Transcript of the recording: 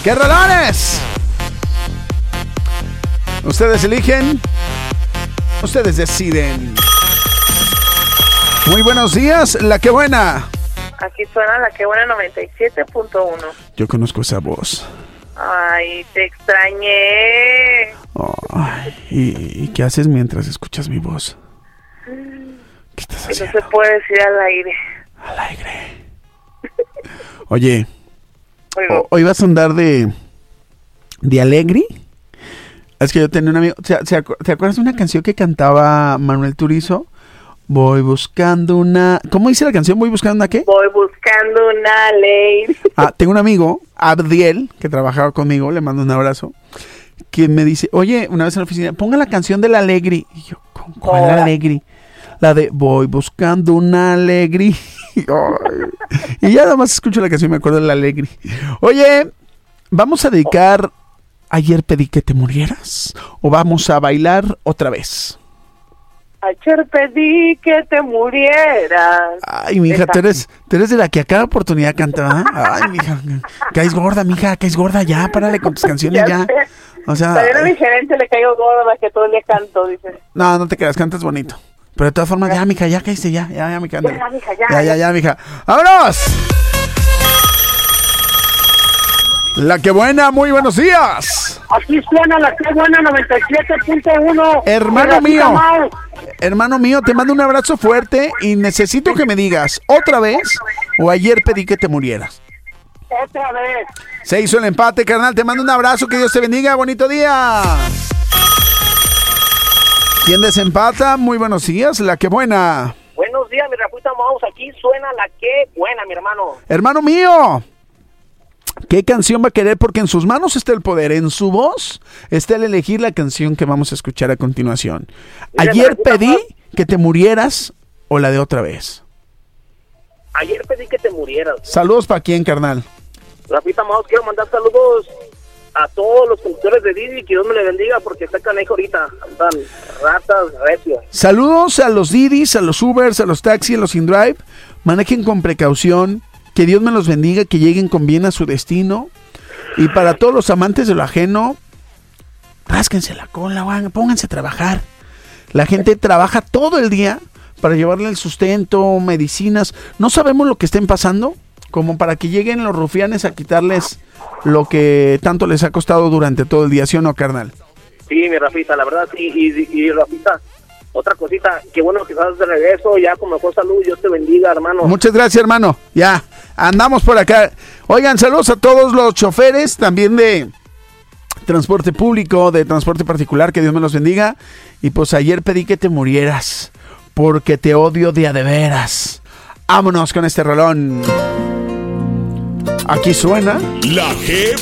¡Qué rolones! Ustedes eligen, ustedes deciden. Muy buenos días, La Que Buena. Aquí suena La Que Buena 97.1. Yo conozco esa voz. Ay, te extrañé. Ay, ¿y qué haces mientras escuchas mi voz? ¿Qué estás haciendo? No se puede decir al aire. Al aire. Oye, Oigo. hoy vas a andar de alegre. Es que yo tenía un amigo. ¿Te acuerdas de una canción que cantaba Manuel Turizo? Voy buscando una... ¿Cómo dice la canción? ¿Voy buscando una qué? Voy buscando una ley. Tengo un amigo, Abdiel, que trabajaba conmigo, le mando un abrazo, que me dice, oye, una vez en la oficina, ponga la canción de la Alegri. Y yo, ¿cuál la Alegri? La de Voy buscando una Alegri. Y ya nada más escucho la canción y me acuerdo de la Alegri. Oye, ¿vamos a dedicar Ayer pedí que te murieras? ¿O vamos a bailar otra vez? Ayer pedí que te murieras. Ay, mija, tú eres de la que a cada oportunidad canta. Ay, mija, caes gorda, mija, caes gorda ya, párale con tus canciones ya. O sea, también a mi gerente le caigo gorda que todo el día canto, dice. No te creas, cantas bonito. Pero de todas formas, ya, mija, ya caíste, ya, mija, ándale. Ya, mija, Ya, mija. ¡Vámonos! La Que Buena, muy buenos días. Aquí suena La Que Buena 97.1. Hermano mío, te mando un abrazo fuerte y necesito que me digas, ¿otra vez o ayer pedí que te murieras? Otra vez. Se hizo el empate, carnal, te mando un abrazo, que Dios te bendiga, bonito día. ¿Quién desempata? Muy buenos días, La Que Buena. Buenos días, mi Rafita Mouse, aquí suena La Que Buena, mi hermano. Hermano mío, ¿qué canción va a querer? Porque en sus manos está el poder, en su voz está el elegir la canción que vamos a escuchar a continuación. Ayer pedí que te murieras o la de otra vez. Ayer pedí que te murieras. Saludos para quién, carnal. Rafita Mouse, quiero mandar saludos a todos los conductores de Didi, que Dios me le bendiga porque está canejo ahorita, andan ratas recios. Saludos a los Didis, a los Ubers, a los taxis, a los InDrive. Manejen con precaución. Que Dios me los bendiga, que lleguen con bien a su destino. Y para todos los amantes de lo ajeno, rásquense la cola, pónganse a trabajar. La gente trabaja todo el día para llevarle el sustento, medicinas. No sabemos lo que estén pasando, como para que lleguen los rufianes a quitarles lo que tanto les ha costado durante todo el día, ¿sí o no, carnal? Sí, mi Rafita, la verdad, sí. Y Rafita, otra cosita, qué bueno que estás de regreso, ya con mejor salud, Dios te bendiga, hermano. Muchas gracias, hermano. Ya, andamos por acá. Oigan, saludos a todos los choferes, también de transporte público, de transporte particular, que Dios me los bendiga. Y pues ayer pedí que te murieras, porque te odio de a de veras. Vámonos con este rolón. Aquí suena La Que